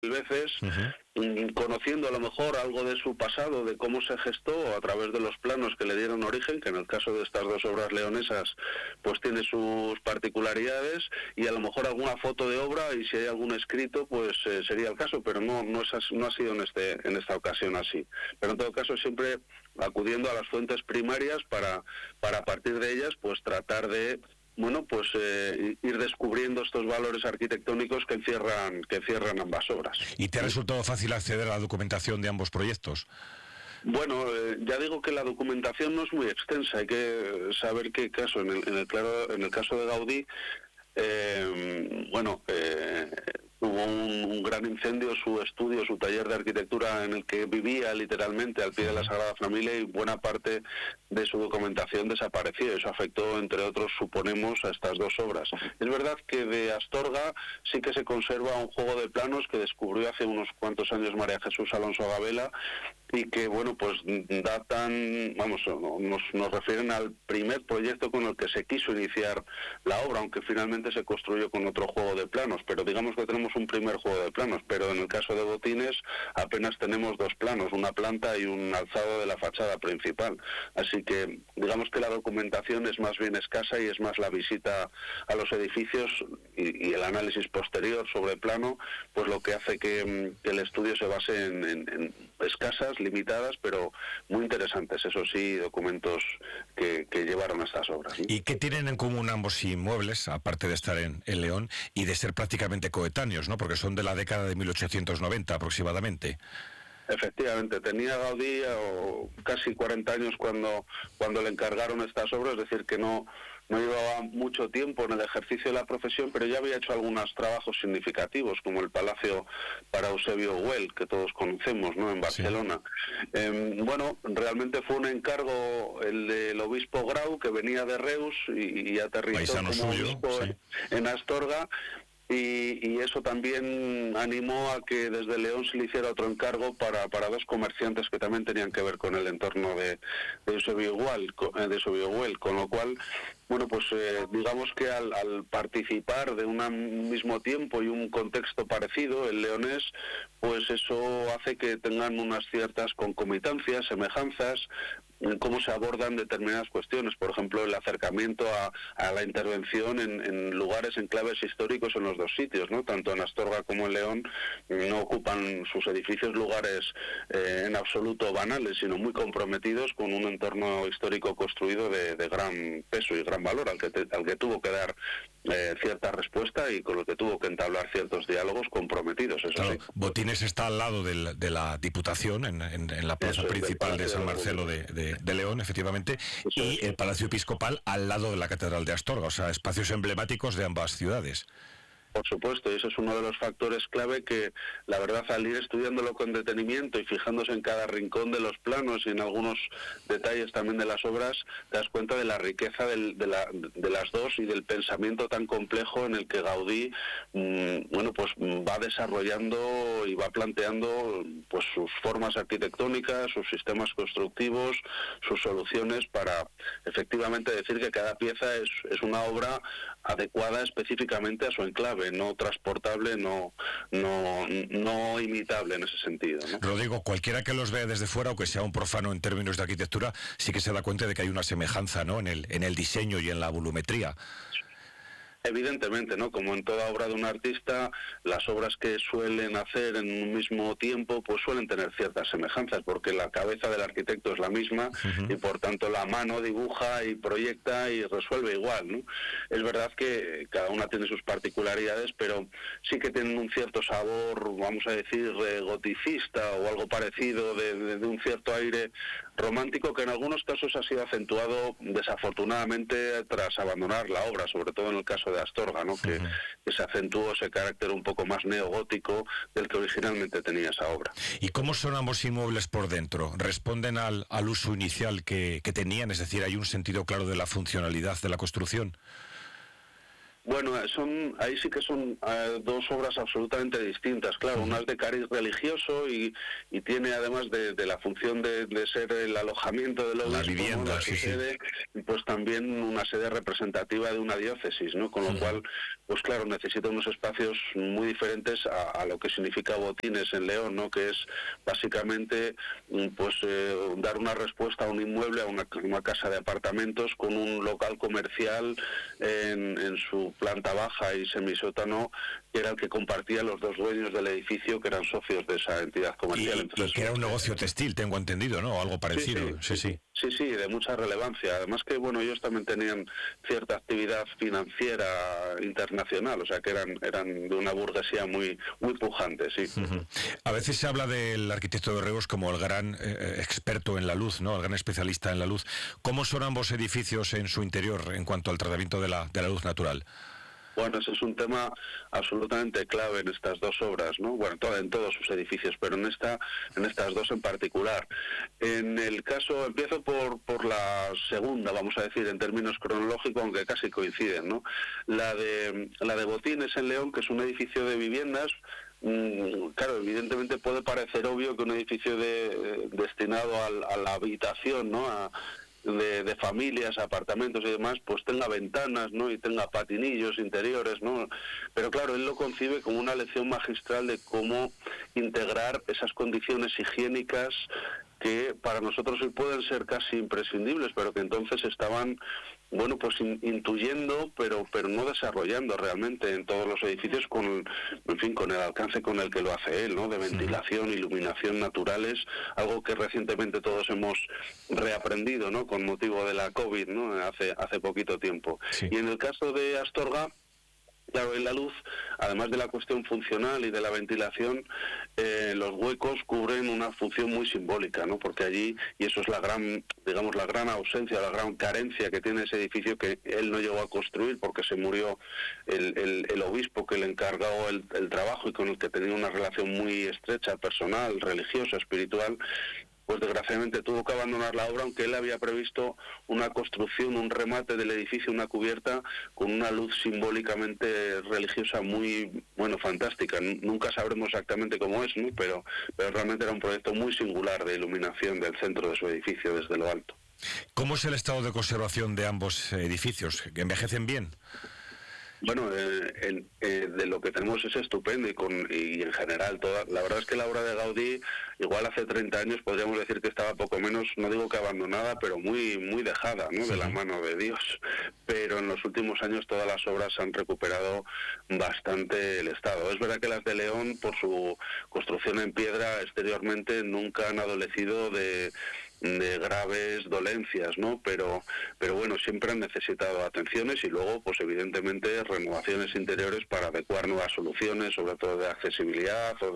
veces, conociendo a lo mejor algo de su pasado, de cómo se gestó a través de los planos que le dieron origen, que en el caso de estas dos obras leonesas pues tiene sus particularidades, y a lo mejor alguna foto de obra, y si hay algún escrito pues sería el caso, pero no ha sido en esta ocasión así. Pero en todo caso siempre acudiendo a las fuentes primarias para a partir de ellas pues tratar de ir descubriendo estos valores arquitectónicos que encierran ambas obras. ¿Y te ha resultado fácil acceder a la documentación de ambos proyectos? Bueno, ya digo que la documentación no es muy extensa. Hay que saber qué caso. En el caso de Gaudí, hubo un gran incendio, su estudio, su taller de arquitectura en el que vivía literalmente al pie de la Sagrada Familia, y buena parte de su documentación desapareció. Eso afectó, entre otros, suponemos, a estas dos obras. Es verdad que de Astorga sí que se conserva un juego de planos que descubrió hace unos cuantos años María Jesús Alonso Gabela, y que, nos refieren al primer proyecto con el que se quiso iniciar la obra, aunque finalmente se construyó con otro juego de planos, pero digamos que tenemos un primer juego de planos, pero en el caso de Botines apenas tenemos dos planos, una planta y un alzado de la fachada principal, así que digamos que la documentación es más bien escasa, y es más la visita a los edificios y el análisis posterior sobre plano, pues lo que hace que el estudio se base en escasas, limitadas, pero muy interesantes, eso sí, documentos que llevaron a estas obras, ¿sí? ¿Y qué tienen en común ambos inmuebles, aparte de estar en León y de ser prácticamente coetáneos, ¿no? Porque son de la década de 1890 aproximadamente. Efectivamente, tenía Gaudí casi 40 años cuando le encargaron estas obras, es decir, que no llevaba mucho tiempo en el ejercicio de la profesión, pero ya había hecho algunos trabajos significativos, como el Palacio para Eusebio Güell, que todos conocemos, ¿no?, en Barcelona. Sí. Realmente fue un encargo el del obispo Grau, que venía de Reus y aterrizó como obispo en Astorga. Y eso también animó a que desde León se le hiciera otro encargo para dos comerciantes que también tenían que ver con el entorno de Eusebio Güell, con lo cual, digamos que al participar de un mismo tiempo y un contexto parecido, el leonés, pues eso hace que tengan unas ciertas concomitancias, semejanzas, en cómo se abordan determinadas cuestiones, por ejemplo, el acercamiento a la intervención en lugares, en claves históricos en los dos sitios, ¿no? Tanto en Astorga como en León no ocupan sus edificios lugares en absoluto banales, sino muy comprometidos con un entorno histórico construido de gran peso y gran valor, al que tuvo que dar cierta respuesta y con lo que tuvo que entablar ciertos diálogos comprometidos, eso claro, sí. Botines está al lado de la Diputación, en la plaza principal de San Marcelo de León, efectivamente, y el Palacio Episcopal al lado de la Catedral de Astorga, o sea, espacios emblemáticos de ambas ciudades. Por supuesto, y ese es uno de los factores clave que, la verdad, al ir estudiándolo con detenimiento y fijándose en cada rincón de los planos y en algunos detalles también de las obras, te das cuenta de la riqueza de las dos y del pensamiento tan complejo en el que Gaudí va desarrollando y va planteando pues sus formas arquitectónicas, sus sistemas constructivos, sus soluciones para efectivamente decir que cada pieza es una obra adecuada específicamente a su enclave, no transportable, no imitable en ese sentido, ¿no? Rodrigo, cualquiera que los vea desde fuera, o que sea un profano en términos de arquitectura, sí que se da cuenta de que hay una semejanza, ¿no?, en el diseño y en la volumetría. Evidentemente, ¿no? Como en toda obra de un artista, las obras que suelen hacer en un mismo tiempo pues suelen tener ciertas semejanzas, porque la cabeza del arquitecto es la misma y por tanto la mano dibuja y proyecta y resuelve igual, ¿no? Es verdad que cada una tiene sus particularidades, pero sí que tienen un cierto sabor, vamos a decir, goticista o algo parecido, de un cierto aire romántico, que en algunos casos ha sido acentuado desafortunadamente tras abandonar la obra, sobre todo en el caso de Astorga, ¿no? Que se acentuó ese carácter un poco más neogótico del que originalmente tenía esa obra. ¿Y cómo son ambos inmuebles por dentro? ¿Responden al uso inicial que tenían? Es decir, ¿hay un sentido claro de la funcionalidad de la construcción? Bueno, ahí sí que son dos obras absolutamente distintas. Claro, una es de cariz religioso y tiene, además de la función de ser el alojamiento del obispo, la vivienda, ¿no? sí, sede, pues también una sede representativa de una diócesis, ¿no? Con lo cual, pues claro, necesita unos espacios muy diferentes a lo que significa Botines en León, ¿no? Que es básicamente pues dar una respuesta a un inmueble, a una casa de apartamentos con un local comercial en su planta baja y semisótano, que era el que compartían los dos dueños del edificio, que eran socios de esa entidad comercial. Entonces, que era un negocio textil, tengo entendido, ¿no? O algo parecido. Sí, de mucha relevancia. Además que, bueno, ellos también tenían cierta actividad financiera internacional, o sea que eran de una burguesía muy pujante, sí. A veces se habla del arquitecto de Reus como el gran experto en la luz, ¿no? El gran especialista en la luz. ¿Cómo son ambos edificios en su interior en cuanto al tratamiento de la luz natural? Bueno, ese es un tema absolutamente clave en estas dos obras, ¿no? Bueno, en todos sus edificios, pero en estas dos en particular. En el caso, empiezo por la segunda, vamos a decir, en términos cronológicos, aunque casi coinciden, ¿no? La de Botines en León, que es un edificio de viviendas. Claro, evidentemente puede parecer obvio que un edificio destinado a la habitación, ¿no? De familias, apartamentos y demás, pues tenga ventanas, ¿no? Y tenga patinillos interiores, ¿no? Pero claro, él lo concibe como una lección magistral de cómo integrar esas condiciones higiénicas que para nosotros hoy pueden ser casi imprescindibles, pero que entonces estaban, bueno, pues intuyendo, pero no desarrollando realmente en todos los edificios con el alcance con el que lo hace él, ¿no? De ventilación, iluminación naturales, algo que recientemente todos hemos reaprendido, ¿no? Con motivo de la COVID, ¿no? Hace poquito tiempo. Sí. Y en el caso de Astorga, claro, en la luz, además de la cuestión funcional y de la ventilación, los huecos cubren una función muy simbólica, ¿no? Porque allí, y eso es la gran ausencia, la gran carencia que tiene ese edificio, que él no llegó a construir porque se murió el obispo que le encargó el trabajo y con el que tenía una relación muy estrecha, personal, religiosa, espiritual. Pues desgraciadamente tuvo que abandonar la obra, aunque él había previsto una construcción, un remate del edificio, una cubierta con una luz simbólicamente religiosa muy, bueno, fantástica. Nunca sabremos exactamente cómo es, ¿no? Pero realmente era un proyecto muy singular de iluminación del centro de su edificio desde lo alto. ¿Cómo es el estado de conservación de ambos edificios? ¿Envejecen bien? Bueno, de lo que tenemos es estupendo y en general la verdad es que la obra de Gaudí, igual hace 30 años podríamos decir que estaba poco menos, no digo que abandonada, pero muy dejada, ¿no? De la mano de Dios. Pero en los últimos años todas las obras han recuperado bastante el estado. Es verdad que las de León, por su construcción en piedra exteriormente, nunca han adolecido de graves dolencias, ¿no? Pero bueno, siempre han necesitado atenciones y luego, pues evidentemente, renovaciones interiores para adecuar nuevas soluciones, sobre todo de accesibilidad o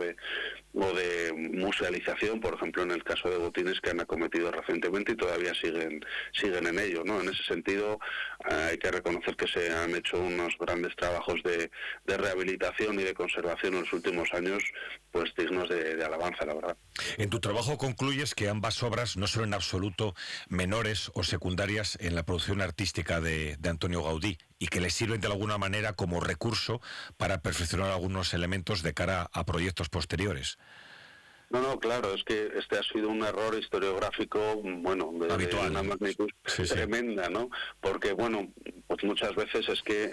de musealización, por ejemplo, en el caso de Botines, que han acometido recientemente y todavía siguen en ello, ¿no? En ese sentido, hay que reconocer que se han hecho unos grandes trabajos de rehabilitación y de conservación en los últimos años, pues dignos de alabanza, la verdad. En tu trabajo concluyes que ambas obras no son en absoluto menores o secundarias en la producción artística de Antonio Gaudí y que le sirven de alguna manera como recurso para perfeccionar algunos elementos de cara a proyectos posteriores. No, claro, es que este ha sido un error historiográfico, bueno, de una magnitud tremenda, ¿no? Porque, bueno, pues muchas veces es que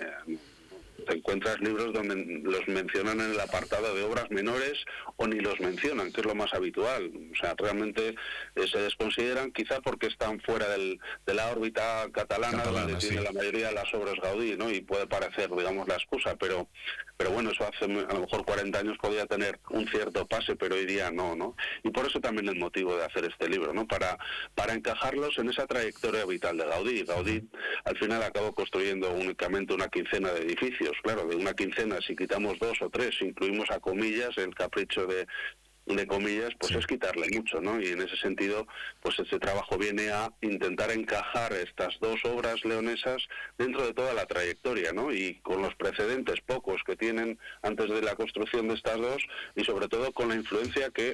te encuentras libros donde los mencionan en el apartado de obras menores o ni los mencionan, que es lo más habitual. O sea, realmente se desconsideran quizá porque están fuera de la órbita catalana donde tiene la mayoría de las obras Gaudí, ¿no? Y puede parecer, digamos, la excusa, pero bueno, eso hace a lo mejor 40 años podía tener un cierto pase, pero hoy día no. Y por eso también el motivo de hacer este libro, ¿no? Para encajarlos en esa trayectoria vital de Gaudí. Gaudí al final acabó construyendo únicamente una quincena de edificios. Claro, de una quincena, si quitamos 2 o 3, incluimos a comillas el capricho de comillas, pues es quitarle mucho, ¿no? Y en ese sentido, pues este trabajo viene a intentar encajar estas dos obras leonesas dentro de toda la trayectoria, ¿no? Y con los precedentes pocos que tienen antes de la construcción de estas dos, y sobre todo con la influencia que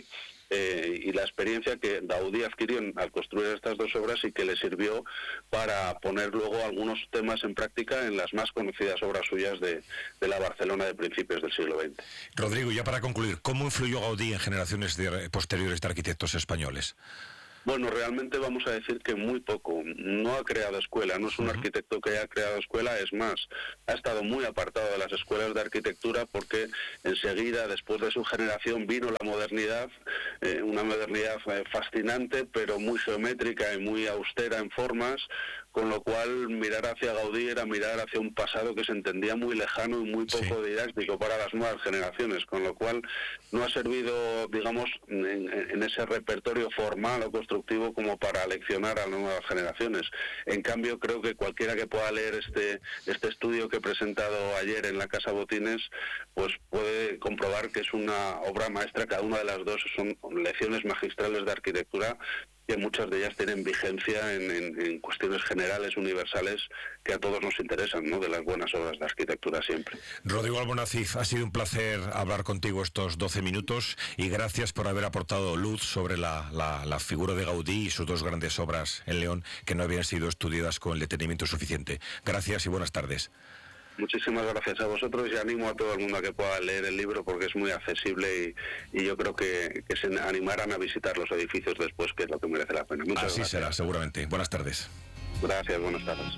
y la experiencia que Gaudí adquirió al construir estas dos obras y que le sirvió para poner luego algunos temas en práctica en las más conocidas obras suyas de la Barcelona de principios del siglo XX. Rodrigo, ya para concluir, ¿cómo influyó Gaudí en generaciones posteriores de arquitectos españoles? Bueno, realmente vamos a decir que muy poco. No ha creado escuela, no es un arquitecto que haya creado escuela, es más, ha estado muy apartado de las escuelas de arquitectura porque enseguida, después de su generación, vino la modernidad, una modernidad fascinante, pero muy geométrica y muy austera en formas, con lo cual mirar hacia Gaudí era mirar hacia un pasado que se entendía muy lejano y muy poco didáctico para las nuevas generaciones, con lo cual no ha servido, digamos, en ese repertorio formal o constructivo como para leccionar a las nuevas generaciones. En cambio, creo que cualquiera que pueda leer este estudio que he presentado ayer en la Casa Botines, pues puede comprobar que es una obra maestra. Cada una de las dos son lecciones magistrales de arquitectura, que muchas de ellas tienen vigencia en cuestiones generales, universales, que a todos nos interesan, ¿no?, de las buenas obras de arquitectura siempre. Rodrigo Albonacid, ha sido un placer hablar contigo estos 12 minutos y gracias por haber aportado luz sobre la figura de Gaudí y sus dos grandes obras en León que no habían sido estudiadas con el detenimiento suficiente. Gracias y buenas tardes. Muchísimas gracias a vosotros y animo a todo el mundo a que pueda leer el libro porque es muy accesible y yo creo que se animarán a visitar los edificios después, que es lo que merece la pena. Muchas gracias. Así será, gracias. seguramente. Buenas tardes. Gracias, buenas tardes.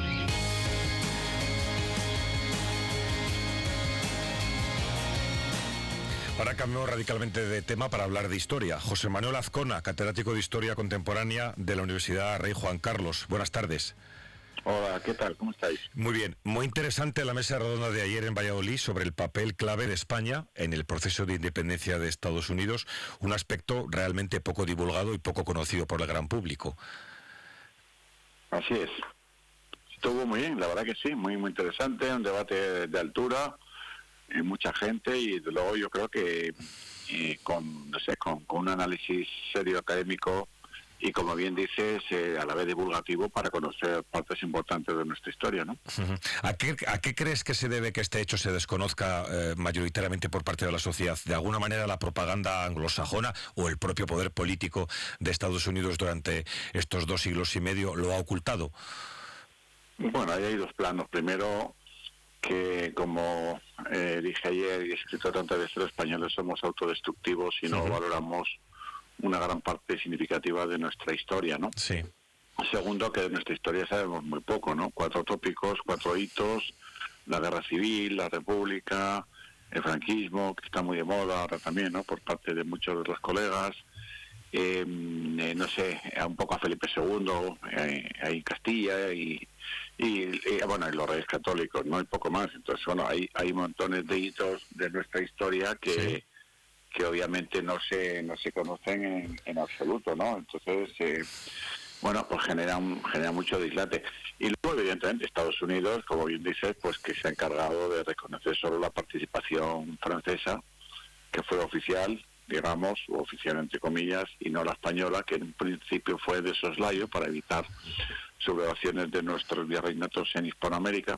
Ahora cambiamos radicalmente de tema para hablar de historia. José Manuel Azcona, catedrático de Historia Contemporánea de la Universidad Rey Juan Carlos. Buenas tardes. Hola, ¿qué tal? ¿Cómo estáis? Muy bien. Muy interesante la mesa redonda de ayer en Valladolid sobre el papel clave de España en el proceso de independencia de Estados Unidos, un aspecto realmente poco divulgado y poco conocido por el gran público. Así es. Estuvo muy bien, la verdad que sí, muy interesante, un debate de altura, mucha gente y desde luego yo creo que con un análisis serio académico y, como bien dices, a la vez divulgativo para conocer partes importantes de nuestra historia, ¿no? ¿A qué crees que se debe que este hecho se desconozca mayoritariamente por parte de la sociedad? ¿De alguna manera la propaganda anglosajona o el propio poder político de Estados Unidos durante estos 2 siglos y medio lo ha ocultado? Bueno, ahí hay dos planos. Primero, que como dije ayer y he escrito tantas veces, los españoles somos autodestructivos y no valoramos una gran parte significativa de nuestra historia, ¿no? Sí. Segundo, que de nuestra historia sabemos muy poco, ¿no? 4 tópicos, 4 hitos: la guerra civil, la república, el franquismo, que está muy de moda ahora también, ¿no?, por parte de muchos de los colegas, no sé, un poco a Felipe II, ahí en Castilla, y bueno, y los reyes católicos, ¿no?, y poco más. Entonces, bueno, hay montones de hitos de nuestra historia que obviamente no se conocen en absoluto, ¿no? Entonces, bueno, pues genera mucho dislate. Y luego, evidentemente, Estados Unidos, como bien dices, pues que se ha encargado de reconocer solo la participación francesa, que fue oficial, digamos, o oficial entre comillas, y no la española, que en principio fue de soslayo para evitar sublevaciones de nuestros virreinatos en Hispanoamérica.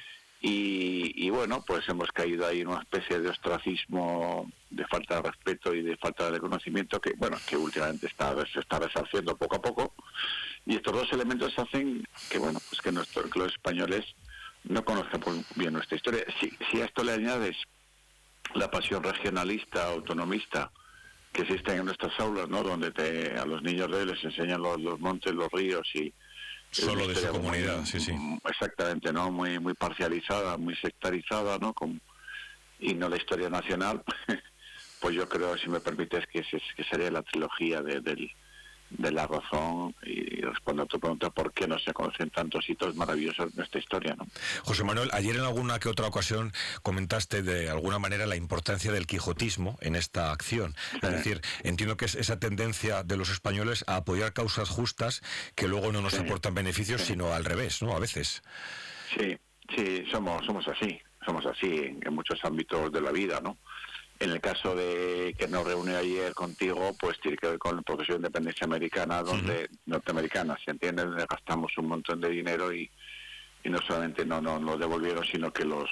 Y bueno, pues hemos caído ahí en una especie de ostracismo, de falta de respeto y de falta de reconocimiento que, bueno, que últimamente se está resarciendo poco a poco. Y estos dos elementos hacen que, bueno, pues que los españoles no conozcan bien nuestra historia. Si a esto le añades la pasión regionalista, autonomista, que existe en nuestras aulas, ¿no?, donde a los niños de hoy les enseñan los montes, los ríos y solo de su comunidad, sí. Exactamente, ¿no? Muy parcializada, muy sectarizada, ¿no? Y no la historia nacional. Pues yo creo, si me permites, que sería la trilogía de la razón, y respondo a tu pregunta: ¿por qué no se conocen tantos hitos maravillosos de nuestra historia, ¿no? José Manuel, ayer en alguna que otra ocasión comentaste de alguna manera la importancia del quijotismo en esta acción. Sí. Es decir, entiendo que es esa tendencia de los españoles a apoyar causas justas que luego no nos aportan beneficios, sino al revés, ¿no?, a veces. Sí, somos así en muchos ámbitos de la vida, ¿no? En el caso de que nos reúne ayer contigo, pues tiene que ver con el proceso de independencia americana, donde norteamericana, ¿se entiende? Donde gastamos un montón de dinero y no solamente no lo devolvieron, sino que los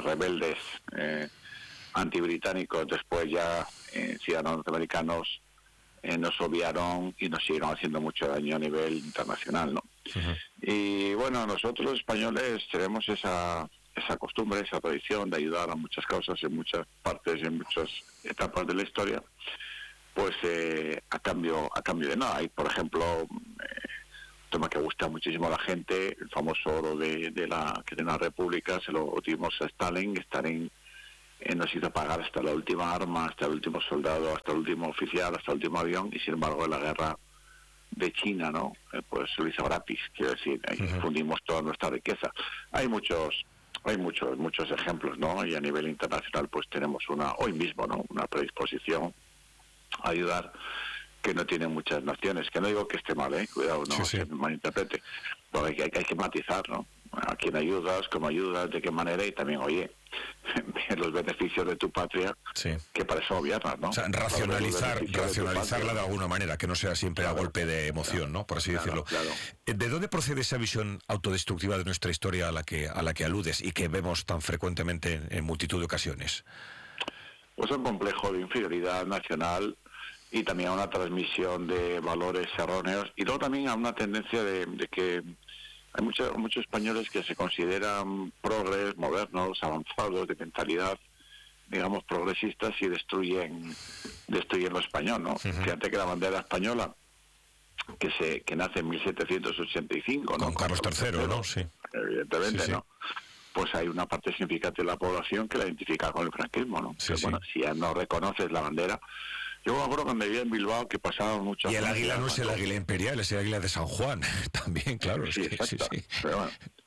rebeldes antibritánicos, después ya ciudadanos norteamericanos, nos obviaron y nos siguieron haciendo mucho daño a nivel internacional, ¿no? Y bueno, nosotros los españoles tenemos esa costumbre, esa tradición de ayudar a muchas causas en muchas partes, en muchas etapas de la historia, pues a cambio de nada. Hay, por ejemplo, un tema que gusta muchísimo a la gente, el famoso oro de la República, se lo dimos a Stalin. Stalin nos hizo pagar hasta la última arma, hasta el último soldado, hasta el último oficial, hasta el último avión, y sin embargo en la guerra de China, ¿no? Pues lo hizo gratis, quiero decir, fundimos toda nuestra riqueza. Hay muchos ejemplos, ¿no? Y a nivel internacional pues tenemos hoy mismo, ¿no?, una predisposición a ayudar que no tienen muchas naciones, que no digo que esté mal, cuidado, no se malinterprete, porque hay que matizar, ¿no? A quién ayudas, cómo ayudas, de qué manera, y también, oye, los beneficios de tu patria, que para eso gobiernas, ¿no? O sea, racionalizarla de alguna manera, que no sea siempre a golpe de emoción, ¿no? Por así decirlo. Claro. ¿De dónde procede esa visión autodestructiva de nuestra historia a la que aludes y que vemos tan frecuentemente en multitud de ocasiones? Pues un complejo de inferioridad nacional y también a una transmisión de valores erróneos, y luego también a una tendencia de que hay muchos españoles que se consideran progres, modernos, avanzados, de mentalidad, digamos, progresistas, y destruyen lo español, ¿no? Fíjate que la bandera española, que nace en 1785, ¿no? Con Carlos III, ¿no? Sí. Evidentemente, sí. ¿no? Pues hay una parte significante de la población que la identifica con el franquismo, ¿no? Sí, Bueno, si ya no reconoces la bandera. Yo me acuerdo cuando vivía en Bilbao que pasaban muchas... Y el águila no es el águila imperial, es el águila de San Juan, también, claro. Sí, exacto. Sí. Pero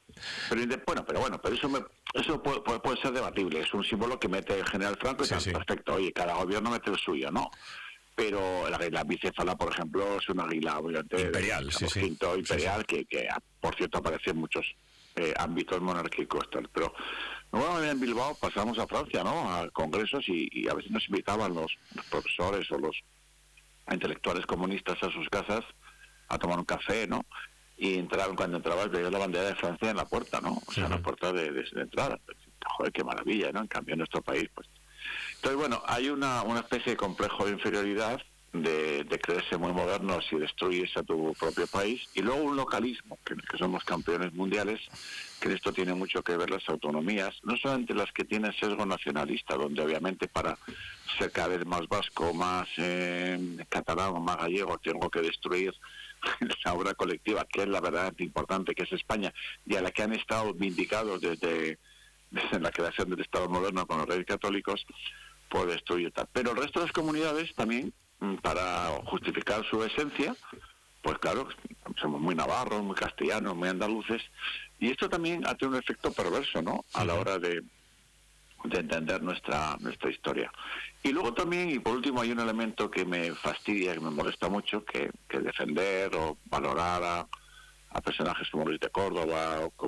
eso puede ser debatible. Es un símbolo que mete el general Franco y perfecto. Oye, cada gobierno mete el suyo, ¿no? Pero el águila bicéfala, por ejemplo, es un águila imperial, imperial, que por cierto aparece en muchos ámbitos monárquicos, tal. Pero bueno, en Bilbao pasamos a Francia, ¿no?, a congresos, y a veces nos invitaban los profesores o los intelectuales comunistas a sus casas a tomar un café, ¿no? Y cuando entrabas veías la bandera de Francia en la puerta, ¿no? O sea, en la puerta de entrada. Joder, qué maravilla, ¿no? En cambio, en nuestro país, pues... Entonces, bueno, hay una especie de complejo de inferioridad, de creerse muy modernos y destruyes a tu propio país, y luego un localismo, que somos campeones mundiales, que esto tiene mucho que ver las autonomías, no solamente las que tienen sesgo nacionalista, donde obviamente para ser cada vez más vasco, más catalán o más gallego, tengo que destruir la obra colectiva, que es la verdaderamente importante, que es España, y a la que han estado vindicados desde la creación del Estado moderno con los reyes católicos, pues destruir tal. Pero el resto de las comunidades también, para justificar su esencia, pues claro, somos muy navarros, muy castellanos, muy andaluces, y esto también hace un efecto perverso, ¿no?, a la hora de entender nuestra historia. Y luego también, y por último, hay un elemento que me fastidia, que me molesta mucho, que defender o valorar a personajes como Luis de Córdoba o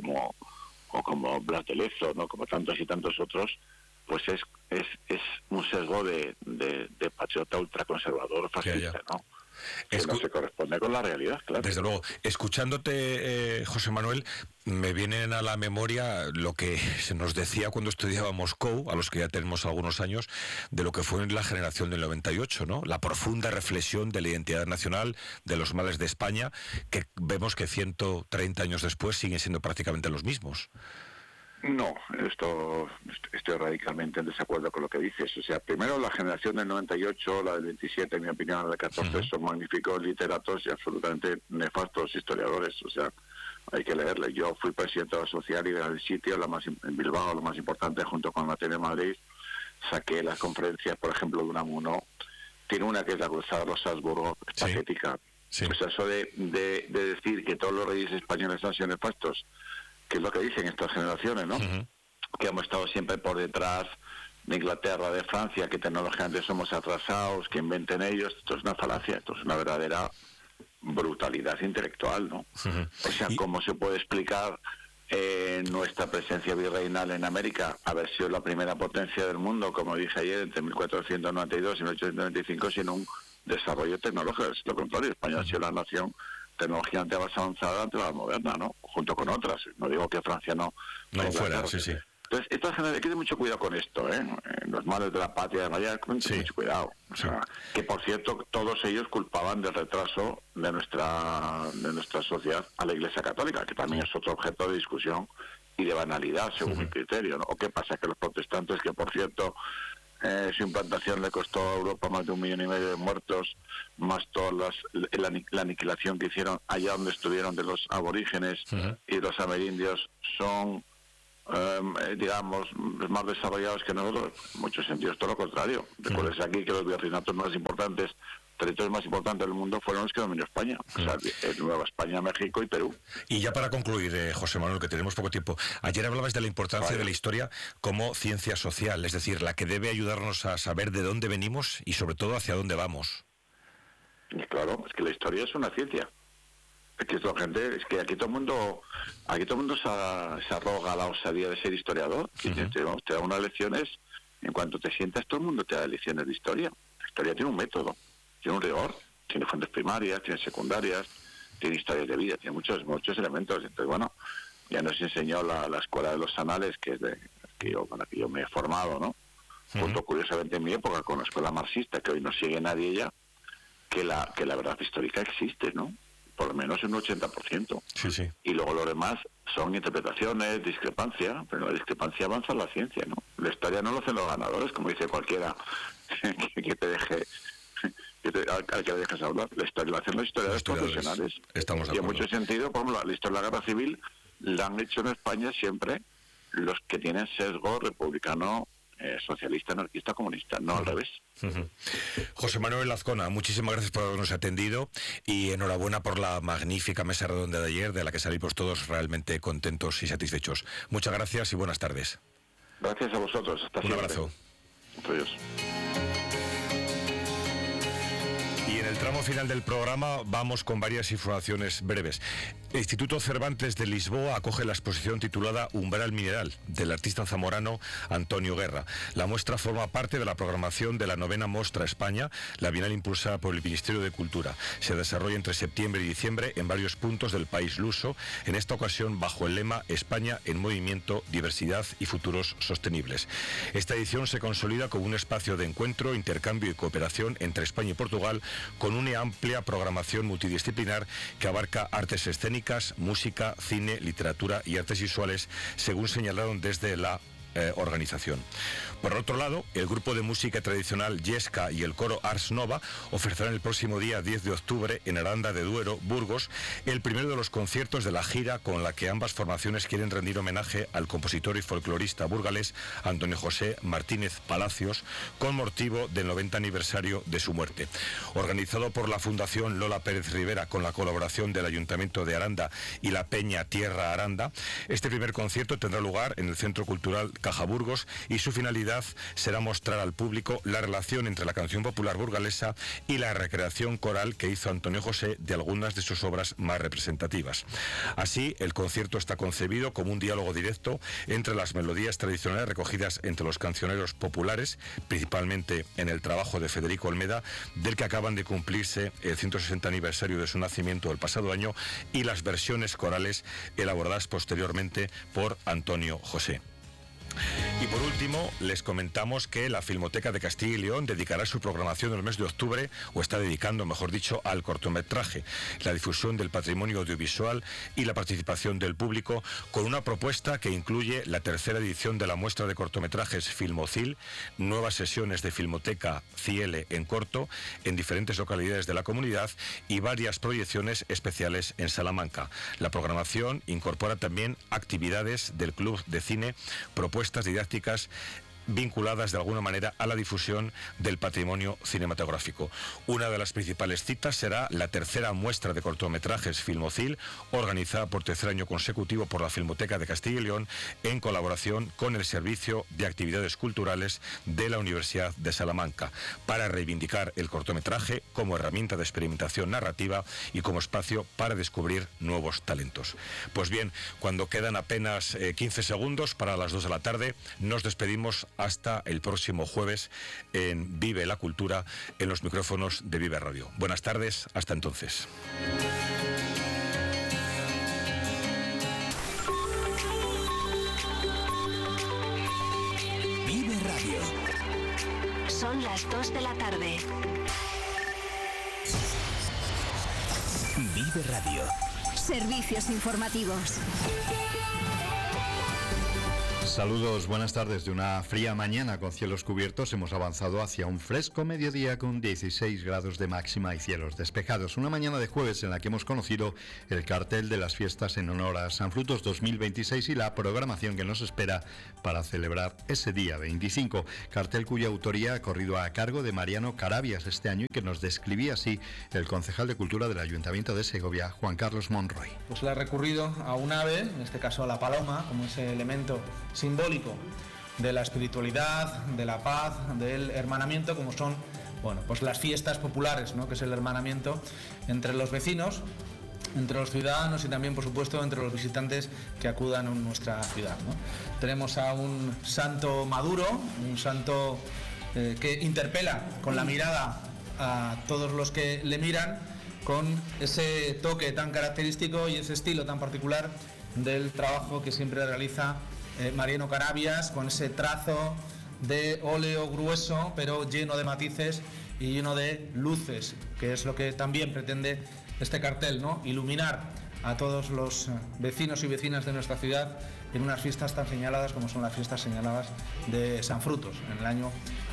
como Blas de Lezo, ¿no?, como tantos y tantos otros, pues es un sesgo de patriota ultraconservador fascista, ¿no? Que no se corresponde con la realidad, claro. Desde luego. Escuchándote, José Manuel, me vienen a la memoria lo que se nos decía cuando estudiábamos COU, a los que ya tenemos algunos años, de lo que fue en la generación del 98, ¿no? La profunda reflexión de la identidad nacional, de los males de España, que vemos que 130 años después siguen siendo prácticamente los mismos. No, estoy radicalmente en desacuerdo con lo que dices. O sea, primero la generación del 98, la del 27, en mi opinión, la del 14, son magníficos literatos y absolutamente nefastos historiadores. O sea, hay que leerle. Yo fui presidente de la Sociedad Liberal del Sitio, en Bilbao, lo más importante, junto con la Tele de Madrid. Saqué las conferencias, por ejemplo, de Unamuno. Tiene una que es la Cruzada de los Habsburgo, es patética. Sí. O sea, eso de decir que todos los reyes españoles han sido nefastos, que es lo que dicen estas generaciones, ¿no? Que hemos estado siempre por detrás de Inglaterra, de Francia, que tecnológicamente somos atrasados, que inventen ellos. Esto es una falacia, esto es una verdadera brutalidad intelectual, ¿no? O sea, ¿cómo se puede explicar nuestra presencia virreinal en América, haber sido la primera potencia del mundo, como dije ayer, entre 1492 y 1895, sin un desarrollo tecnológico? Es lo contrario, España ha sido la nación tecnológicamente más avanzada ante la moderna, ¿no? Junto con otras. No digo que Francia no fuera, sí. Entonces, esta generación, hay que tener mucho cuidado con esto, ¿eh? Los males de la patria, de Maya, mucho cuidado. O sea, que por cierto, todos ellos culpaban del retraso de nuestra sociedad a la Iglesia Católica, que también es otro objeto de discusión y de banalidad, según mi criterio, ¿no? ¿O qué pasa? Que los protestantes, que por cierto, su implantación le costó a Europa más de 1,5 millones de muertos, más toda la aniquilación que hicieron allá donde estuvieron de los aborígenes y los amerindios, son digamos, más desarrollados que nosotros. En muchos sentidos todo lo contrario. Recuerdes aquí que los virreinatos más importantes, territorios más importantes del mundo fueron los que dominó España, o sea, Nueva España, México y Perú. Y ya para concluir, José Manuel, que tenemos poco tiempo, ayer hablabas de la importancia de la historia como ciencia social, es decir, la que debe ayudarnos a saber de dónde venimos y sobre todo hacia dónde vamos. Y claro, es que la historia es una ciencia. Es que aquí todo el mundo se arroga la osadía de ser historiador. Y te da unas lecciones, en cuanto te sientas, todo el mundo te da lecciones de historia. La historia tiene un método, tiene un rigor, tiene fuentes primarias, tiene secundarias, tiene historias de vida, tiene muchos elementos. Entonces, bueno, ya nos enseñó la escuela de los anales, que es con la que yo me he formado, ¿no? Junto, curiosamente, en mi época, con la escuela marxista, que hoy no sigue nadie ya, que la verdad histórica existe, ¿no? Por lo menos un 80%. Sí. Y luego lo demás son interpretaciones, discrepancia, pero la discrepancia avanza la ciencia, ¿no? La historia no lo hacen los ganadores, como dice cualquiera que te deje, al que le dejes hablar. La historia la hacen los historiadores profesionales. Estamos de acuerdo. Y en mucho sentido, por ejemplo, la historia de la guerra civil la han hecho en España siempre los que tienen sesgo republicano, socialista, anarquista, comunista, no al revés. José Manuel Azcona, muchísimas gracias por habernos atendido y enhorabuena por la magnífica mesa redonda de ayer, de la que salimos todos realmente contentos y satisfechos. Muchas gracias y buenas tardes. Gracias a vosotros. Hasta siempre. Un abrazo. Adiós. Y en el tramo final del programa vamos con varias informaciones breves. El Instituto Cervantes de Lisboa acoge la exposición titulada Umbral Mineral, del artista zamorano Antonio Guerra. La muestra forma parte de la programación de la 9ª Mostra España, la bienal impulsada por el Ministerio de Cultura. Se desarrolla entre septiembre y diciembre en varios puntos del país luso, en esta ocasión bajo el lema España en movimiento, diversidad y futuros sostenibles. Esta edición se consolida como un espacio de encuentro, intercambio y cooperación entre España y Portugal, con una amplia programación multidisciplinar que abarca artes escénicas, música, cine, literatura y artes visuales, según señalaron desde la organización. Por otro lado, el grupo de música tradicional Yesca y el coro Ars Nova ofrecerán el próximo día 10 de octubre en Aranda de Duero, Burgos, el primero de los conciertos de la gira con la que ambas formaciones quieren rendir homenaje al compositor y folclorista burgalés Antonio José Martínez Palacios, con motivo del 90 aniversario de su muerte. Organizado por la Fundación Lola Pérez Rivera con la colaboración del Ayuntamiento de Aranda y la Peña Tierra Aranda, este primer concierto tendrá lugar en el Centro Cultural Caja Burgos y su finalidad será mostrar al público la relación entre la canción popular burgalesa y la recreación coral que hizo Antonio José de algunas de sus obras más representativas. Así, el concierto está concebido como un diálogo directo entre las melodías tradicionales recogidas entre los cancioneros populares, principalmente en el trabajo de Federico Olmeda, del que acaban de cumplirse el 160 aniversario de su nacimiento el pasado año, y las versiones corales elaboradas posteriormente por Antonio José. Y por último, les comentamos que la Filmoteca de Castilla y León dedicará su programación en el mes de octubre, o está dedicando, mejor dicho, al cortometraje, la difusión del patrimonio audiovisual y la participación del público, con una propuesta que incluye la tercera edición de la muestra de cortometrajes Filmocil, nuevas sesiones de Filmoteca Ciele en corto en diferentes localidades de la comunidad y varias proyecciones especiales en Salamanca. La programación incorpora también actividades del Club de Cine, propuestas didácticas vinculadas de alguna manera a la difusión del patrimonio cinematográfico. Una de las principales citas será la tercera muestra de cortometrajes Filmocil, organizada por tercer año consecutivo por la Filmoteca de Castilla y León, en colaboración con el Servicio de Actividades Culturales de la Universidad de Salamanca, para reivindicar el cortometraje como herramienta de experimentación narrativa y como espacio para descubrir nuevos talentos. Pues bien, cuando quedan apenas 15 segundos para las 2 de la tarde, nos despedimos hasta el próximo jueves en Vive la Cultura, en los micrófonos de Vive Radio. Buenas tardes, hasta entonces. las 2 de la tarde. Vive Radio. Servicios informativos. Saludos, buenas tardes. De una fría mañana con cielos cubiertos hemos avanzado hacia un fresco mediodía con 16 grados de máxima y cielos despejados. Una mañana de jueves en la que hemos conocido el cartel de las fiestas en honor a San Frutos 2026 y la programación que nos espera para celebrar ese día 25. Cartel cuya autoría ha corrido a cargo de Mariano Carabias este año y que nos describía así el concejal de Cultura del Ayuntamiento de Segovia, Juan Carlos Monroy. Pues le ha recurrido a un ave, en este caso a la paloma, como ese elemento simbólico de la espiritualidad, de la paz, del hermanamiento, como son, bueno, pues las fiestas populares, ¿no? Que es el hermanamiento entre los vecinos, entre los ciudadanos y también, por supuesto, entre los visitantes que acudan a nuestra ciudad, ¿no? Tenemos a un santo maduro, un santo que interpela con la mirada a todos los que le miran, con ese toque tan característico y ese estilo tan particular del trabajo que siempre realiza Mariano Carabias, con ese trazo de óleo grueso pero lleno de matices y lleno de luces, que es lo que también pretende este cartel, ¿no? Iluminar a todos los vecinos y vecinas de nuestra ciudad en unas fiestas tan señaladas como son las fiestas señaladas de San Frutos en el año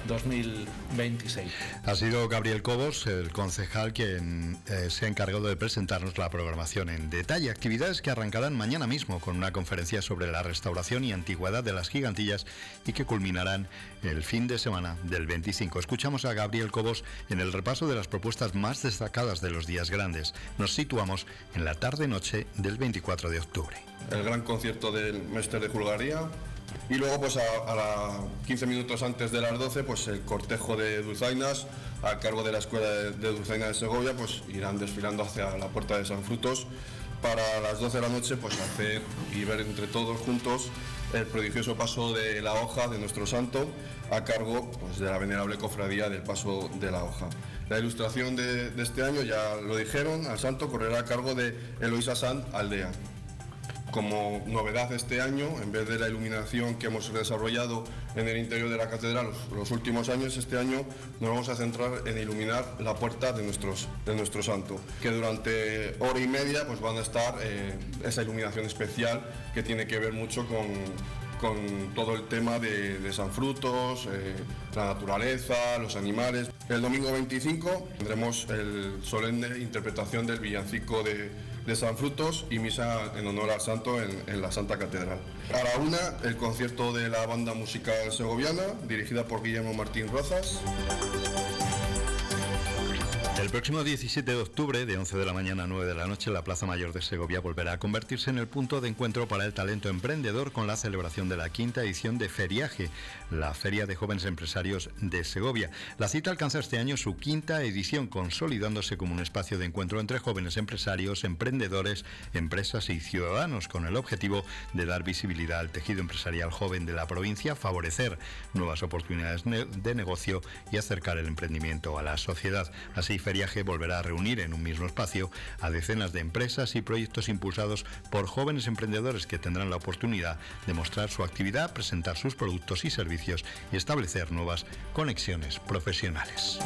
2026. Ha sido Gabriel Cobos, el concejal, quien se ha encargado de presentarnos la programación en detalle. Actividades que arrancarán mañana mismo con una conferencia sobre la restauración y antigüedad de las gigantillas y que culminarán el fin de semana del 25. Escuchamos a Gabriel Cobos en el repaso de las propuestas más destacadas de los días grandes. Nos situamos en la tarde-noche del 24 de octubre. El gran concierto del Mestre de Julgaría. Y luego, pues a 15 minutos antes de las 12, pues el cortejo de dulzainas a cargo de la Escuela de Dulzaina de Segovia, pues irán desfilando hacia la Puerta de San Frutos para las 12 de la noche, pues hacer y ver entre todos juntos el prodigioso paso de la hoja de nuestro santo a cargo, pues, de la venerable cofradía del paso de la hoja. La ilustración de este año, ya lo dijeron, al santo correrá a cargo de Eloísa Sanz Aldea. Como novedad este año, en vez de la iluminación que hemos desarrollado en el interior de la catedral los últimos años, este año nos vamos a centrar en iluminar la puerta de nuestro santo, que durante hora y media pues van a estar esa iluminación especial que tiene que ver mucho con todo el tema de San Frutos, la naturaleza, los animales. El domingo 25 tendremos el solemne interpretación del villancico de San Frutos y misa en honor al santo en la Santa Catedral. A la 1, el concierto de la banda musical segoviana, dirigida por Guillermo Martín Rozas. El próximo 17 de octubre, de 11 de la mañana a 9 de la noche, la Plaza Mayor de Segovia volverá a convertirse en el punto de encuentro para el talento emprendedor con la celebración de la 5ª edición de Feriaje, la Feria de Jóvenes Empresarios de Segovia. La cita alcanza este año su 5ª edición, consolidándose como un espacio de encuentro entre jóvenes empresarios, emprendedores, empresas y ciudadanos, con el objetivo de dar visibilidad al tejido empresarial joven de la provincia, favorecer nuevas oportunidades de negocio y acercar el emprendimiento a la sociedad. Así, Feriaje volverá a reunir en un mismo espacio a decenas de empresas y proyectos impulsados por jóvenes emprendedores que tendrán la oportunidad de mostrar su actividad, presentar sus productos y servicios y establecer nuevas conexiones profesionales.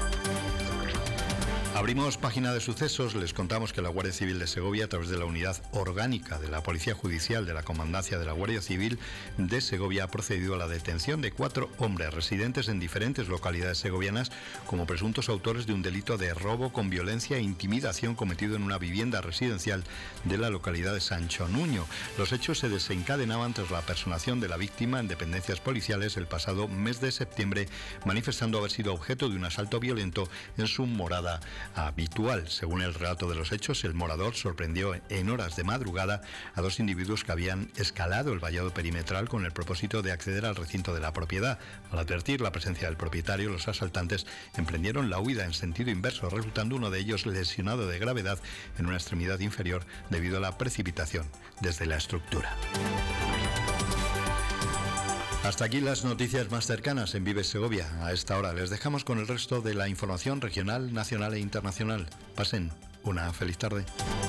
Abrimos página de sucesos. Les contamos que la Guardia Civil de Segovia, a través de la unidad orgánica de la Policía Judicial de la Comandancia de la Guardia Civil de Segovia, ha procedido a la detención de 4 hombres residentes en diferentes localidades segovianas como presuntos autores de un delito de robo con violencia e intimidación cometido en una vivienda residencial de la localidad de Sancho Nuño. Los hechos se desencadenaban tras la personación de la víctima en dependencias policiales el pasado mes de septiembre, manifestando haber sido objeto de un asalto violento en su morada habitual. Según el relato de los hechos, el morador sorprendió en horas de madrugada a 2 individuos que habían escalado el vallado perimetral con el propósito de acceder al recinto de la propiedad. Al advertir la presencia del propietario, los asaltantes emprendieron la huida en sentido inverso, resultando uno de ellos lesionado de gravedad en una extremidad inferior debido a la precipitación desde la estructura. Hasta aquí las noticias más cercanas en Vive Segovia. A esta hora les dejamos con el resto de la información regional, nacional e internacional. Pasen una feliz tarde.